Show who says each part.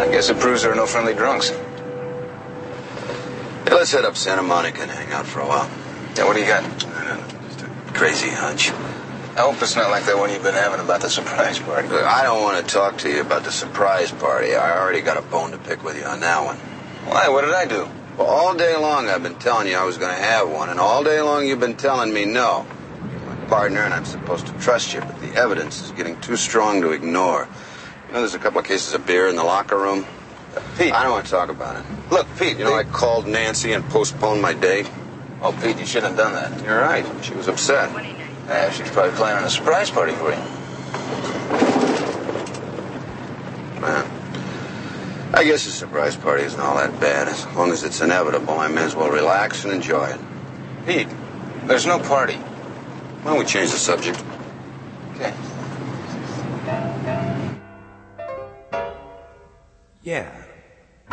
Speaker 1: Guess it proves there are no friendly drunks.
Speaker 2: Hey, let's head up Santa Monica and hang out for a while.
Speaker 1: Yeah, what do you got?
Speaker 2: Just a crazy hunch.
Speaker 1: I hope it's not like that one you've been having about the surprise party.
Speaker 2: Look, I don't want to talk to you about the surprise party. I already got a bone to pick with you on that one.
Speaker 1: Why? What did I do?
Speaker 2: Well, all day long I've been telling you I was going to have one, and all day long you've been telling me no. You're my partner, and I'm supposed to trust you, but the evidence is getting too strong to ignore. You know, there's a couple of cases of beer in the locker room.
Speaker 1: Pete.
Speaker 2: I don't want to talk about it.
Speaker 1: Look, Pete.
Speaker 2: You know, I called Nancy and postponed my date.
Speaker 1: Oh, Pete, you shouldn't have done that.
Speaker 2: You're right. She was upset.
Speaker 1: Yeah, she's probably planning a surprise party for you.
Speaker 2: Man, I guess a surprise party isn't all that bad. As long as it's inevitable, I may as well relax and enjoy it.
Speaker 1: Pete, there's no party.
Speaker 2: Why don't we change the subject?
Speaker 1: Okay.
Speaker 3: Yeah.